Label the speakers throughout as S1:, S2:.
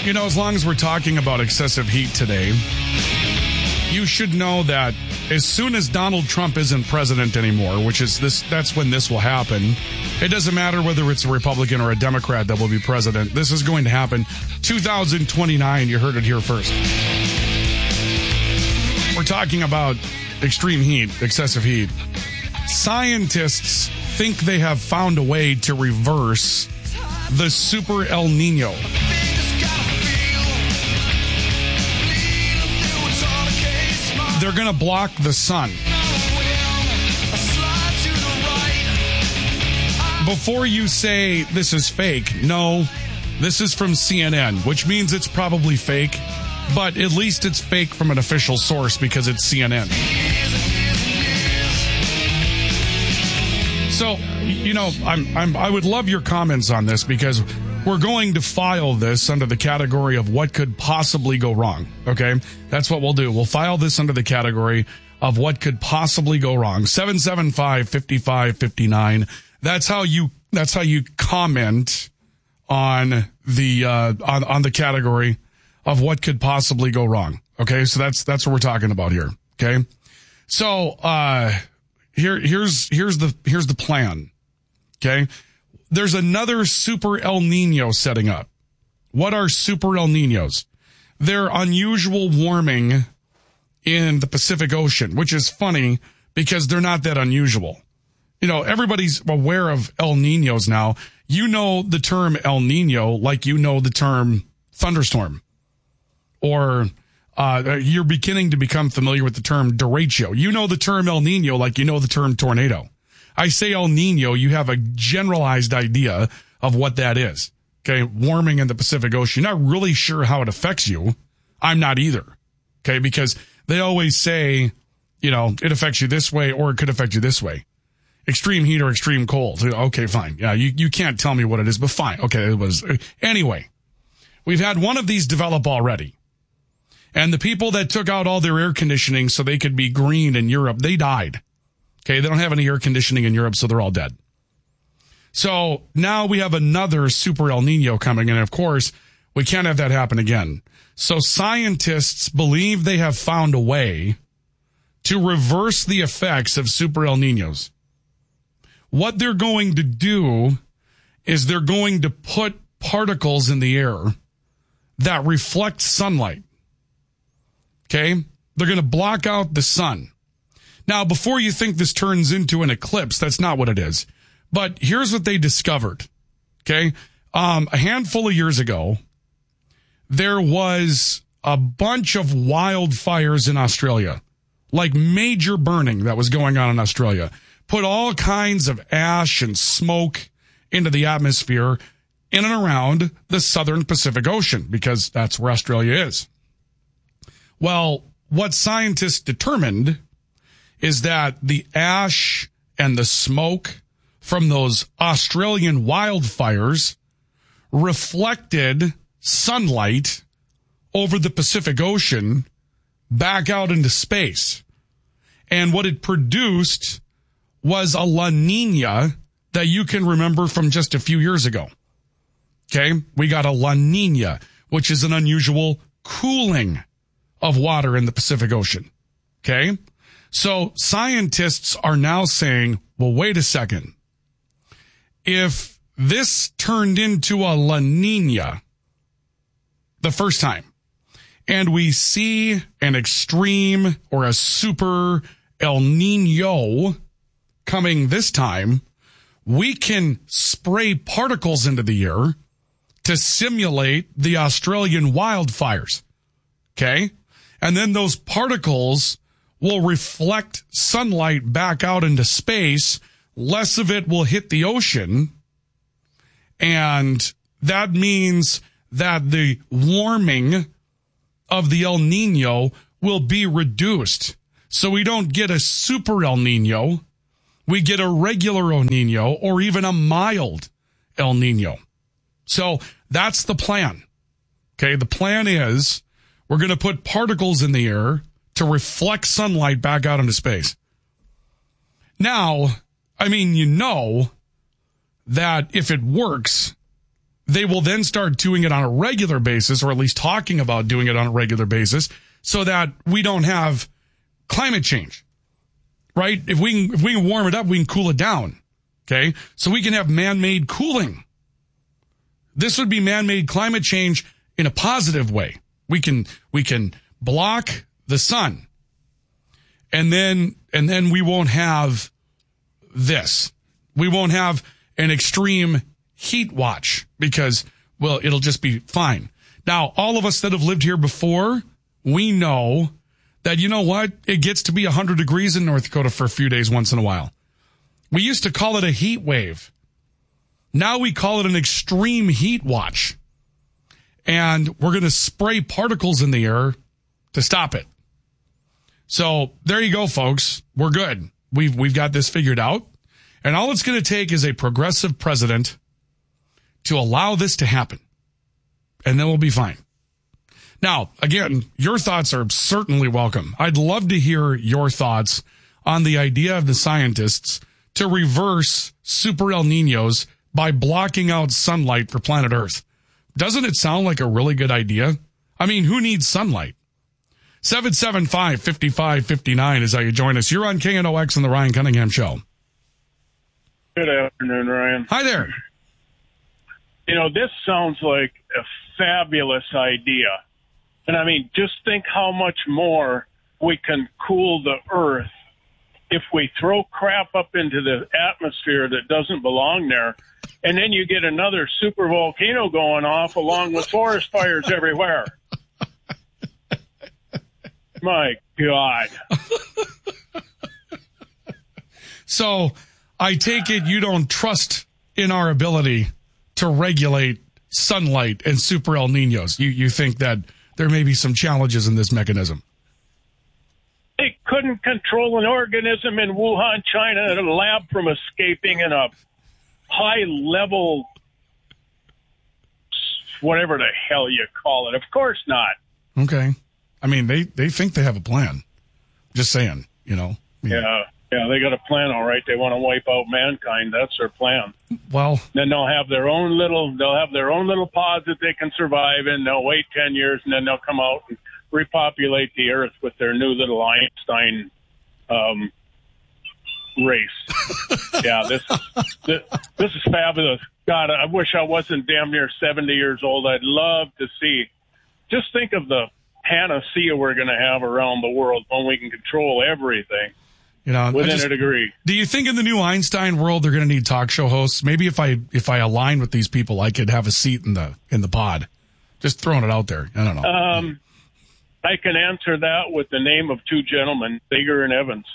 S1: You know, as long as we're talking about excessive heat today, you should know that as soon as Donald Trump isn't president anymore, which is that's when this will happen. It doesn't matter whether it's a Republican or a Democrat that will be president. This is going to happen 2029. You heard it here first. We're talking about extreme heat, excessive heat. Scientists think they have found a way to reverse the Super El Nino. They're going to block the sun. Before you say this is fake, no, this is from CNN, which means it's probably fake, but at least it's fake from an official source because it's CNN. So, you know, I would love your comments on this because we're going to file this under the category of what could possibly go wrong. Okay, that's what we'll do. We'll file this under the category of what could possibly go wrong. 775-5559. That's how you comment on the category of what could possibly go wrong. Okay, so that's what we're talking about here. Okay, so here's the plan. Okay. There's another Super El Nino setting up. What are Super El Ninos? They're unusual warming in the Pacific Ocean, which is funny because they're not that unusual. You know, everybody's aware of El Ninos now. You know the term El Nino like you know the term thunderstorm. Or you're beginning to become familiar with the term derecho. You know the term El Nino like you know the term tornado. I say El Nino, you have a generalized idea of what that is. Okay, warming in the Pacific Ocean. You're not really sure how it affects you. I'm not either. Okay, because they always say, you know, it affects you this way or it could affect you this way. Extreme heat or extreme cold. Okay, fine. Yeah, you can't tell me what it is, but fine. Okay, it was. Anyway, we've had one of these develop already. And the people that took out all their air conditioning so they could be green in Europe, they died. Okay, they don't have any air conditioning in Europe, so they're all dead. So now we have another Super El Nino coming, and of course, we can't have that happen again. So scientists believe they have found a way to reverse the effects of Super El Ninos. What they're going to do is they're going to put particles in the air that reflect sunlight. Okay? They're going to block out the sun. Now, before you think this turns into an eclipse, that's not what it is. But here's what they discovered. Okay? A handful of years ago, there was a bunch of wildfires in Australia, like major burning that was going on in Australia. Put all kinds of ash and smoke into the atmosphere in and around the southern Pacific Ocean, because that's where Australia is. Well, what scientists determined is that the ash and the smoke from those Australian wildfires reflected sunlight over the Pacific Ocean back out into space. And what it produced was a La Nina that you can remember from just a few years ago. Okay? We got a La Nina, which is an unusual cooling of water in the Pacific Ocean. Okay? So scientists are now saying, well, wait a second. If this turned into a La Nina the first time, and we see an extreme or a super El Nino coming this time, we can spray particles into the air to simulate the Australian wildfires. Okay? And then those particles will reflect sunlight back out into space. Less of it will hit the ocean. And that means that the warming of the El Nino will be reduced. So we don't get a super El Nino. We get a regular El Nino or even a mild El Nino. So that's the plan. Okay, the plan is we're going to put particles in the air to reflect sunlight back out into space. Now, I mean, you know that if it works, they will then start doing it on a regular basis, or at least talking about doing it on a regular basis, so that we don't have climate change, right? If we can warm it up, we can cool it down. Okay. So we can have man-made cooling. This would be man-made climate change in a positive way. We can block the sun, and then we won't have this. We won't have an extreme heat watch because, well, it'll just be fine. Now, all of us that have lived here before, we know that, you know what? It gets to be 100 degrees in North Dakota for a few days once in a while. We used to call it a heat wave. Now we call it an extreme heat watch. And we're going to spray particles in the air to stop it. So there you go, folks. We're good. We've got this figured out. And all it's going to take is a progressive president to allow this to happen. And then we'll be fine. Now, again, your thoughts are certainly welcome. I'd love to hear your thoughts on the idea of the scientists to reverse super El Niños by blocking out sunlight for planet Earth. Doesn't it sound like a really good idea? I mean, who needs sunlight? 775-5559 is how you join us. You're on KNOX and the Ryan Cunningham Show.
S2: Good afternoon, Ryan.
S1: Hi there.
S2: You know, this sounds like a fabulous idea. And I mean, just think how much more we can cool the Earth if we throw crap up into the atmosphere that doesn't belong there. And then you get another super volcano going off along with forest fires everywhere. My God.
S1: So I take it you don't trust in our ability to regulate sunlight and super El Niños. You think that there may be some challenges in this mechanism.
S2: They couldn't control an organism in Wuhan, China, in a lab from escaping in a high-level, whatever the hell you call it. Of course not.
S1: Okay. I mean, they think they have a plan. Just saying, you know.
S2: Yeah, they got a plan, all right. They want to wipe out mankind. That's their plan.
S1: Well,
S2: then they'll have their own little pods that they can survive in. They'll wait 10 years, and then they'll come out and repopulate the Earth with their new little Einstein race. Yeah, this is fabulous. God, I wish I wasn't damn near 70 years old. I'd love to see. Just think of the panacea we're going to have around the world when we can control everything.
S1: You know,
S2: within a degree.
S1: Do you think in the new Einstein world they're going to need talk show hosts? Maybe if I align with these people, I could have a seat in the pod. Just throwing it out there. I don't know.
S2: I can answer that with the name of two gentlemen, Sager and Evans.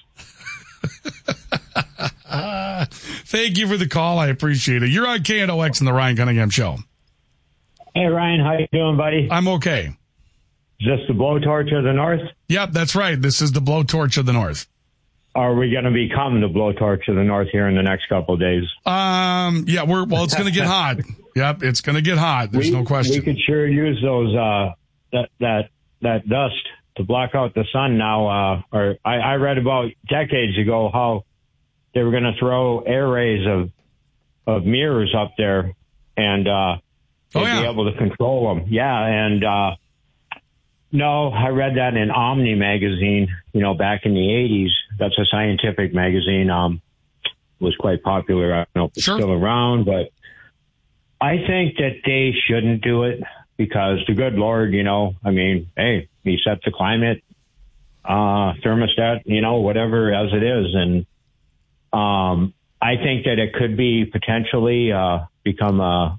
S1: Thank you for the call. I appreciate it. You're on KNOX and the Ryan Cunningham Show.
S3: Hey, Ryan. How you doing, buddy?
S1: I'm okay.
S3: Is this the blowtorch of the North?
S1: Yep, that's right. This is the blowtorch of the North.
S3: Are we going to become the blowtorch of the North here in the next couple of days?
S1: Yeah, it's going to get hot. Yep, it's going to get hot. There's no question.
S3: We could sure use those, that dust to block out the sun now. I read about decades ago how they were going to throw air rays of mirrors up there and, be able to control them. Yeah. And, no, I read that in Omni magazine, back in the 80s. That's a scientific magazine. Was quite popular. I don't know if it's still around, but I think that they shouldn't do it because the good Lord, hey, he set the climate, thermostat, whatever as it is. And, I think that it could be potentially, become a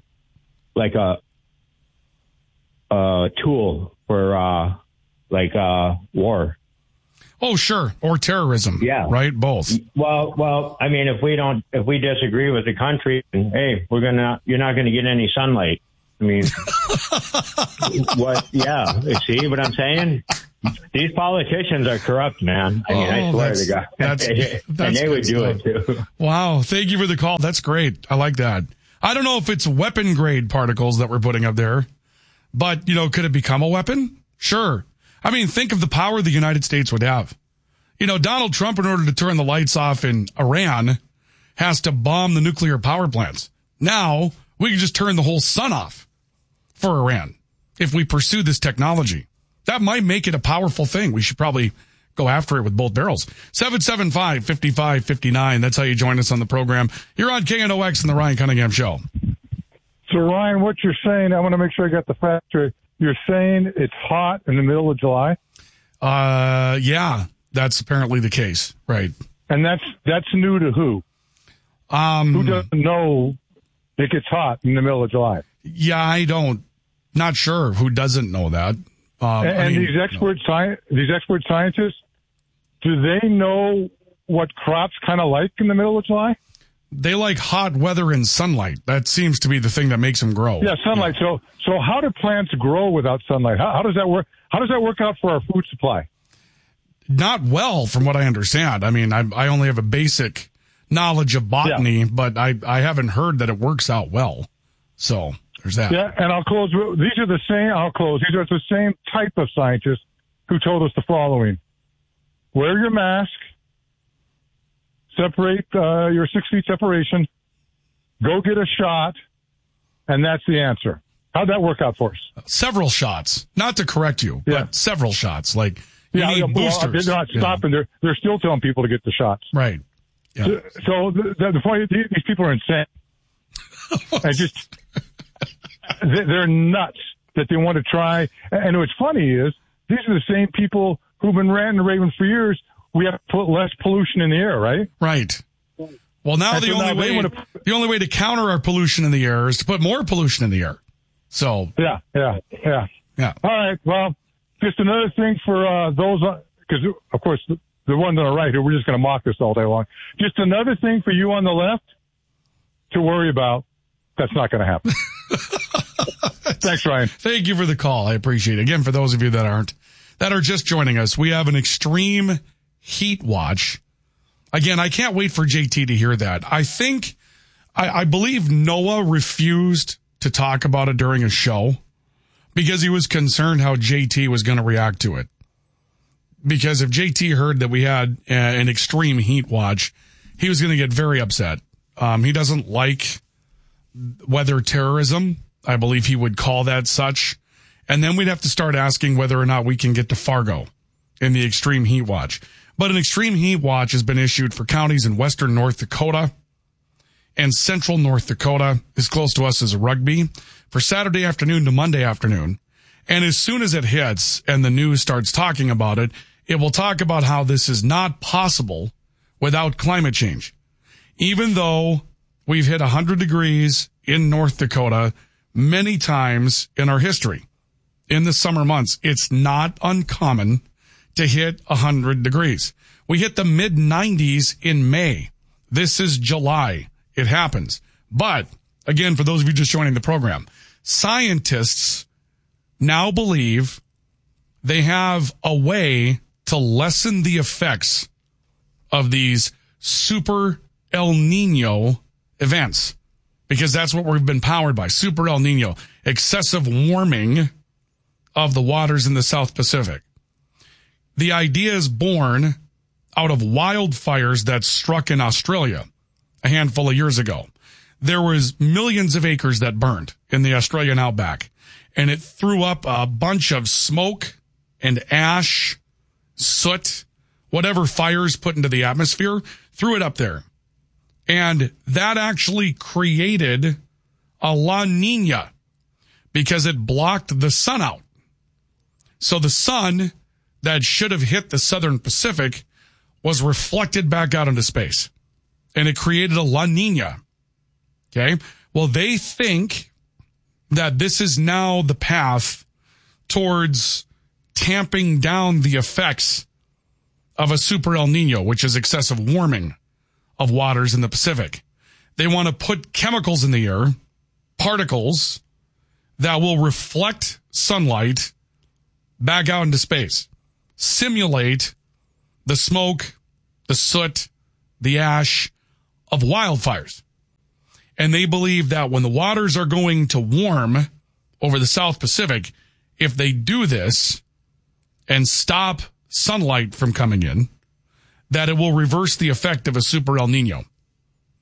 S3: tool for war.
S1: Oh, sure. Or terrorism.
S3: Yeah.
S1: Right. Both.
S3: Well, I mean, if we disagree with the country, hey, you're not going to get any sunlight. I mean, what? Yeah. See what I'm saying? These politicians are corrupt, man. I mean, I swear to God. And they would do it too.
S1: Wow. Thank you for the call. That's great. I like that. I don't know if it's weapon grade particles that we're putting up there, but could it become a weapon? Sure. I mean, think of the power the United States would have. Donald Trump, in order to turn the lights off in Iran, has to bomb the nuclear power plants. Now We could just turn the whole sun off for Iran if we pursue this technology. That might make it a powerful thing. We should probably go after it with both barrels. 775-5559. That's how you join us on the program. You're on KNOX and the Ryan Cunningham Show.
S4: So, Ryan, what you're saying, I want to make sure I got the fact straight. You're saying it's hot in the middle of July?
S1: Yeah, that's apparently the case. Right.
S4: And that's new to who? Who doesn't know it gets hot in the middle of July?
S1: Yeah, not sure who doesn't know that.
S4: These expert scientists, do they know what crops kind of like in the middle of July?
S1: They like hot weather and sunlight. That seems to be the thing that makes them grow.
S4: Yeah, sunlight. Yeah. So how do plants grow without sunlight? How does that work? How does that work out for our food supply?
S1: Not well, from what I understand. I mean, I only have a basic knowledge of botany, but I haven't heard that it works out well. So there's that.
S4: Yeah, and I'll close. These are the same type of scientists who told us the following: wear your mask, separate your 6 feet separation, go get a shot, and that's the answer. How'd that work out for us?
S1: Several shots. Not to correct you, but several shots. Like, you need boosters.
S4: They're not stopping. They're still telling people to get the shots.
S1: Right. Yeah.
S4: So the point, these people are insane. They're nuts that they want to try. And what's funny is these are the same people who've been ranting and raving for years. We have to put less pollution in the air, right?
S1: Right. Well, now the only way to counter our pollution in the air is to put more pollution in the air. So
S4: yeah. All right. Well, just another thing for those, because of course the ones on the right here, we're just going to mock this all day long. Just another thing for you on the left to worry about. That's not going to happen. Thanks, Ryan.
S1: Thank you for the call. I appreciate it. Again, for those of you that are just joining us, we have an extreme heat watch. Again, I can't wait for JT to hear that. I believe Noah refused to talk about it during a show because he was concerned how JT was going to react to it. Because if JT heard that we had an extreme heat watch, he was going to get very upset. He doesn't like weather terrorism. I believe he would call that such. And then we'd have to start asking whether or not we can get to Fargo in the extreme heat watch. But an extreme heat watch has been issued for counties in western North Dakota and central North Dakota, as close to us as Rugby, for Saturday afternoon to Monday afternoon. And as soon as it hits and the news starts talking about it, it will talk about how this is not possible without climate change. Even though we've hit 100 degrees in North Dakota many times in our history. In the summer months, it's not uncommon to hit 100 degrees. We hit the mid-90s in May. This is July. It happens. But, again, for those of you just joining the program, scientists now believe they have a way to lessen the effects of these super El Nino events. Because that's what we've been powered by. Super El Nino. Excessive warming of the waters in the South Pacific. The idea is born out of wildfires that struck in Australia a handful of years ago. There was millions of acres that burned in the Australian outback, and it threw up a bunch of smoke and ash, soot, whatever fires put into the atmosphere, threw it up there. And that actually created a La Nina because it blocked the sun out. So the sun that should have hit the southern Pacific was reflected back out into space. And it created a La Nina. Okay? Well, they think that this is now the path towards tamping down the effects of a super El Nino, which is excessive warming of waters in the Pacific. They want to put chemicals in the air, particles that will reflect sunlight back out into space, simulate the smoke, the soot, the ash of wildfires. And they believe that when the waters are going to warm over the South Pacific, if they do this and stop sunlight from coming in, that it will reverse the effect of a super El Nino.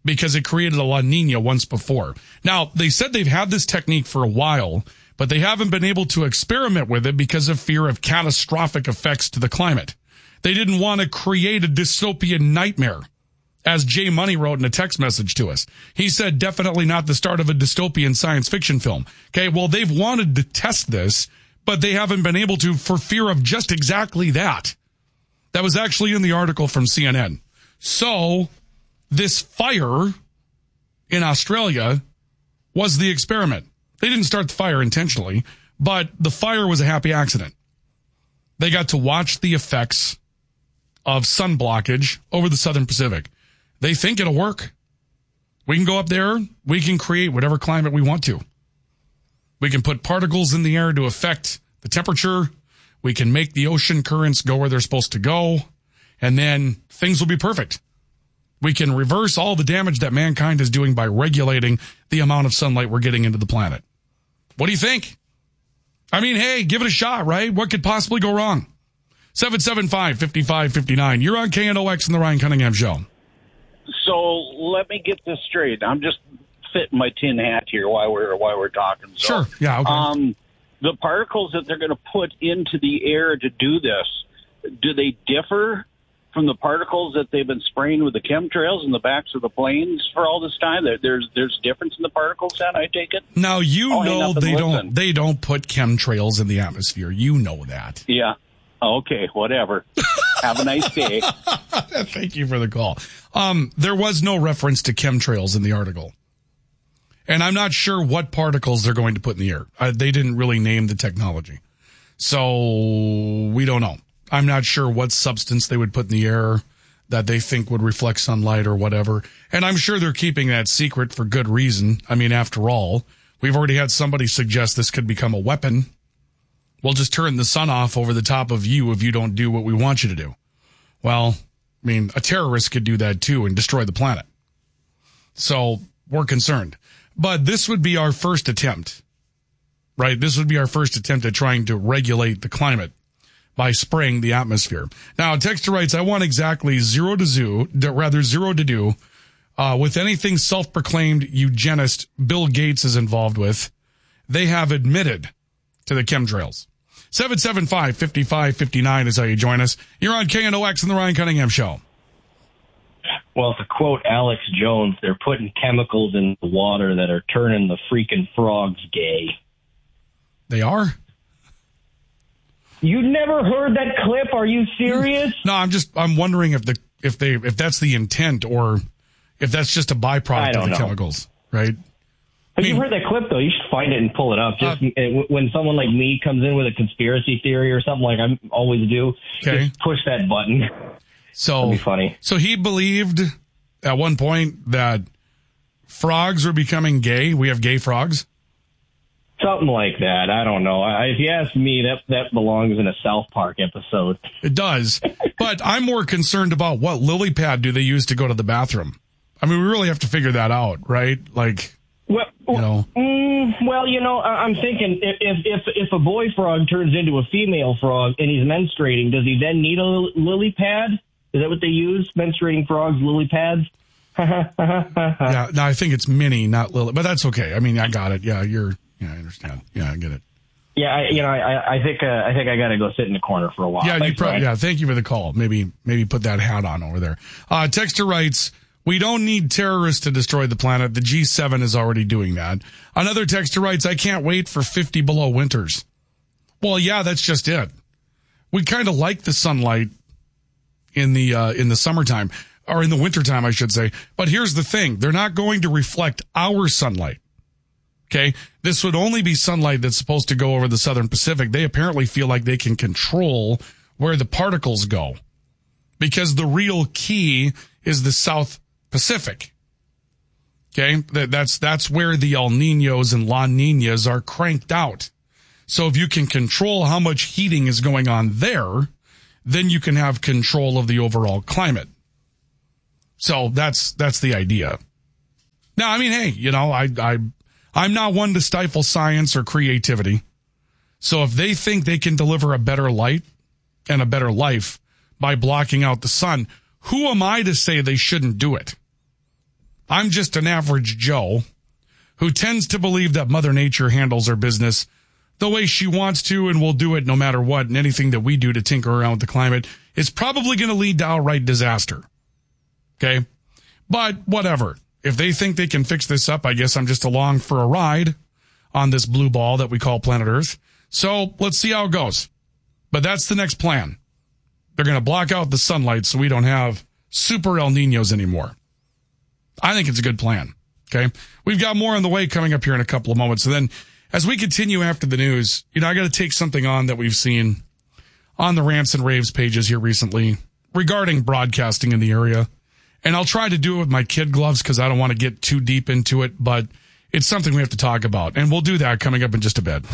S1: because it created a La Nina once before. Now, they said they've had this technique for a while, but they haven't been able to experiment with it because of fear of catastrophic effects to the climate. They didn't want to create a dystopian nightmare, as Jay Money wrote in a text message to us. He said, definitely not the start of a dystopian science fiction film. Okay, well, they've wanted to test this, but they haven't been able to for fear of just exactly that. That was actually in the article from CNN. So, this fire in Australia was the experiment. They didn't start the fire intentionally, but the fire was a happy accident. They got to watch the effects of sun blockage over the Southern Pacific. They think it'll work. We can go up there. We can create whatever climate we want to. We can put particles in the air to affect the temperature. We can make the ocean currents go where they're supposed to go. And then things will be perfect. We can reverse all the damage that mankind is doing by regulating the amount of sunlight we're getting into the planet. What do you think? I mean, hey, give it a shot, right? What could possibly go wrong? 775-5559. You're on KNOX and the Ryan Cunningham Show.
S5: So let me get this straight. I'm just fitting my tin hat here while we're talking. So,
S1: sure. Yeah. Okay.
S5: The particles that they're going to put into the air to do this, do they differ from the particles that they've been spraying with the chemtrails in the backs of the planes for all this time? There's difference in the particles, then, I take it?
S1: Now, they don't put chemtrails in the atmosphere. You know that.
S5: Yeah. Okay, whatever. Have a nice day.
S1: Thank you for the call. There was no reference to chemtrails in the article. And I'm not sure what particles they're going to put in the air. They didn't really name the technology. So we don't know. I'm not sure what substance they would put in the air that they think would reflect sunlight or whatever. And I'm sure they're keeping that secret for good reason. I mean, after all, we've already had somebody suggest this could become a weapon. We'll just turn the sun off over the top of you if you don't do what we want you to do. Well, I mean, a terrorist could do that too and destroy the planet. So we're concerned. But this would be our first attempt, right? This would be our first attempt at trying to regulate the climate by spraying the atmosphere. Now, Texter writes, I want exactly zero to do with anything self-proclaimed eugenist Bill Gates is involved with. They have admitted to the chemtrails. 775-5559 is how you join us. You're on KNOX and the Ryan Cunningham Show.
S6: Well, to quote Alex Jones, they're putting chemicals in the water that are turning the freaking frogs gay.
S1: They are?
S6: You never heard that clip? Are you serious?
S1: No, I'm wondering if that's the intent or if that's just a byproduct of the chemicals, right?
S6: But you've heard that clip, though. You should find it and pull it up. Just when someone like me comes in with a conspiracy theory or something like I always do, just push that button.
S1: So,
S6: that'd be funny. So
S1: he believed at one point that frogs were becoming gay. We have gay frogs.
S6: Something like that. I don't know. If you ask me, that belongs in a South Park episode.
S1: It does. But I'm more concerned about what lily pad do they use to go to the bathroom. I mean, we really have to figure that out, right? Like,
S6: well, I'm thinking if a boy frog turns into a female frog and he's menstruating, does he then need a lily pad? Is that what they use? Menstruating frogs, lily pads?
S1: Yeah, no, I think it's mini, not lily, but that's okay. I mean, I got it. Yeah, I understand. Yeah, I get it.
S6: Yeah, I think I got to go sit in the corner for a while.
S1: Yeah, thank you for the call. Maybe put that hat on over there. Texter writes, we don't need terrorists to destroy the planet. The G7 is already doing that. Another texter writes, I can't wait for 50 below winters. Well, yeah, that's just it. We kind of like the sunlight in the summertime, or in the wintertime, I should say. But here's the thing. They're not going to reflect our sunlight. Okay? This would only be sunlight that's supposed to go over the Southern Pacific. They apparently feel like they can control where the particles go, because the real key is the South Pacific. Okay? That's where the El Niños and La Niñas are cranked out. So if you can control how much heating is going on there, then you can have control of the overall climate. So that's the idea. Now, I mean, hey, I'm not one to stifle science or creativity. So if they think they can deliver a better light and a better life by blocking out the sun, who am I to say they shouldn't do it? I'm just an average Joe who tends to believe that Mother Nature handles her business the way she wants to and will do it no matter what. And anything that we do to tinker around with the climate is probably going to lead to outright disaster. Okay? But whatever. If they think they can fix this up, I guess I'm just along for a ride on this blue ball that we call planet Earth. So let's see how it goes. But that's the next plan. They're going to block out the sunlight so we don't have super El Niños anymore. I think it's a good plan. Okay. We've got more on the way coming up here in a couple of moments. And then as we continue after the news, I got to take something on that we've seen on the Rants and Raves pages here recently regarding broadcasting in the area. And I'll try to do it with my kid gloves because I don't want to get too deep into it, but it's something we have to talk about. And we'll do that coming up in just a bit.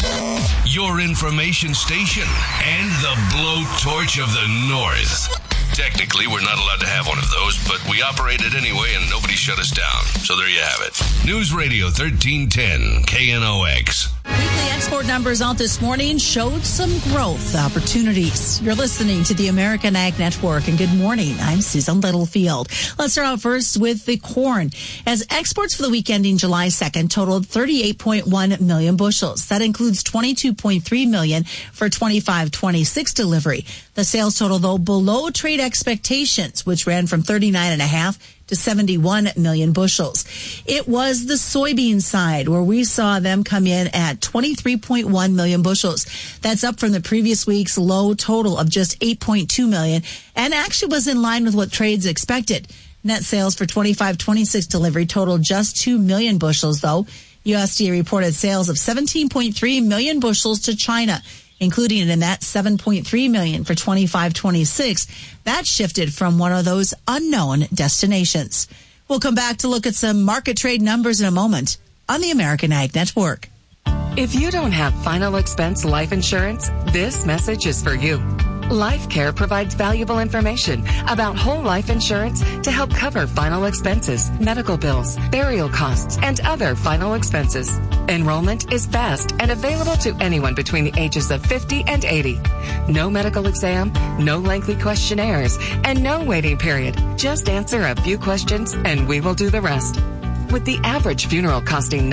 S7: Your information station and the blowtorch of the North. Technically, we're not allowed to have one of those, but we operate it anyway and nobody shut us down. So there you have it. News Radio 1310, KNOX.
S8: Weekly export numbers out this morning showed some growth opportunities. You're listening to the American Ag Network, and good morning. I'm Susan Littlefield. Let's start out first with the corn. As exports for the week ending July 2nd totaled 38.1 million bushels. That includes 22.3 million for 25-26 delivery. The sales total, though, below trade expectations, which ran from 39.5 to 71 million bushels. It was the soybean side where we saw them come in at 23.1 million bushels. That's up from the previous week's low total of just 8.2 million and actually was in line with what trades expected. Net sales for 25-26 delivery totaled just 2 million bushels, though. USDA reported sales of 17.3 million bushels to China, including in that 7.3 million for 25-26. That shifted from one of those unknown destinations. We'll come back to look at some market trade numbers in a moment on the American Ag Network.
S9: If you don't have final expense life insurance, this message is for you. LifeCare provides valuable information about whole life insurance to help cover final expenses, medical bills, burial costs, and other final expenses. Enrollment is fast and available to anyone between the ages of 50 and 80. No medical exam, no lengthy questionnaires, and no waiting period. Just answer a few questions and we will do the rest. With the average funeral costing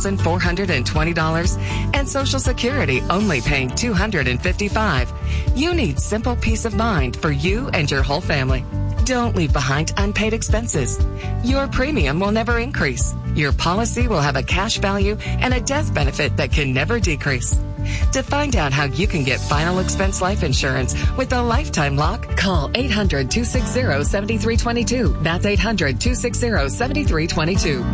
S9: $9,420 and Social Security only paying $255, you need simple peace of mind for you and your whole family. Don't leave behind unpaid expenses. Your premium will never increase. Your policy will have a cash value and a death benefit that can never decrease. To find out how you can get final expense life insurance with a lifetime lock, call 800-260-7322. That's 800-260-7322.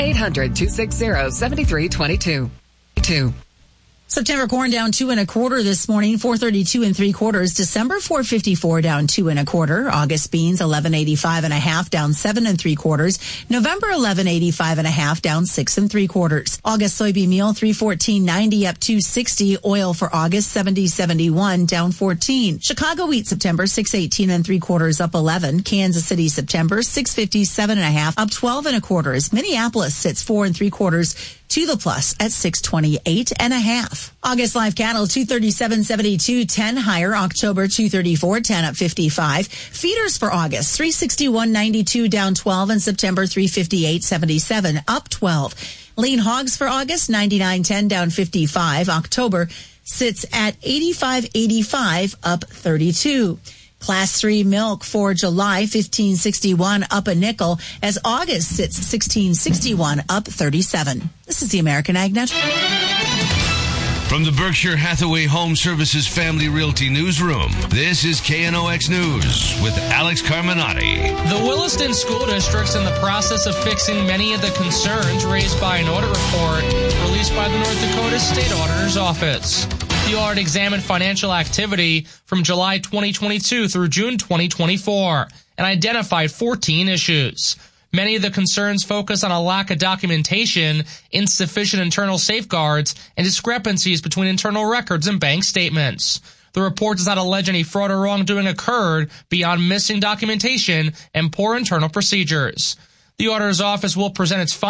S9: 800-260-7322.
S8: September corn down 2 1/4 this morning, 432 3/4. December 454 down 2 1/4. August beans 1185 1/2 down 7 3/4. November 1185 1/2 down 6 3/4. August soybean meal 314.90 up 260. Oil for August 70.71 down 14. Chicago wheat September 618 3/4 up 11. Kansas City September 657 1/2 up 12 1/4. Minneapolis sits 4 3/4 to the plus at 628 1/2. August live cattle 237.72, 10 higher. October 234.10 up 55. Feeders for August 361.92 down 12, and September 358.77 up 12. Lean hogs for August 99.10 down 55. October sits at 85.85 up 32. Class 3 milk for July, 15.61 up a nickel, as August sits 16.61 up 37. This is the American Ag Network.
S7: From the Berkshire Hathaway Home Services Family Realty Newsroom, this is KNOX News with Alex Carminati.
S10: The Williston School District's in the process of fixing many of the concerns raised by an audit report released by the North Dakota State Auditor's Office. The audit examined financial activity from July 2022 through June 2024 and identified 14 issues. Many of the concerns focus on a lack of documentation, insufficient internal safeguards, and discrepancies between internal records and bank statements. The report does not allege any fraud or wrongdoing occurred beyond missing documentation and poor internal procedures. The auditor's office will present its